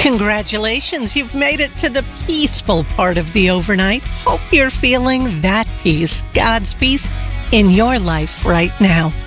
Congratulations, you've made it to the peaceful part of the overnight. Hope you're feeling that peace, God's peace, in your life right now.